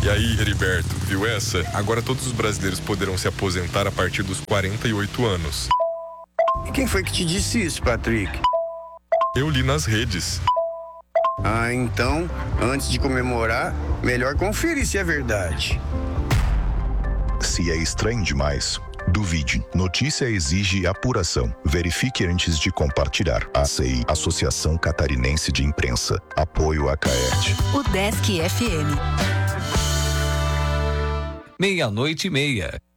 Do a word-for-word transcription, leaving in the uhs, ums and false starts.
E aí, Heriberto, viu essa? Agora todos os brasileiros poderão se aposentar a partir dos quarenta e oito anos. E quem foi que te disse isso, Patrick? Eu li nas redes. Ah, então, antes de comemorar, melhor conferir se é verdade. Se é estranho demais, duvide. Notícia exige apuração. Verifique antes de compartilhar. A C I, Associação Catarinense de Imprensa. Apoio a CAERT. O Desk F M. Meia-noite e meia.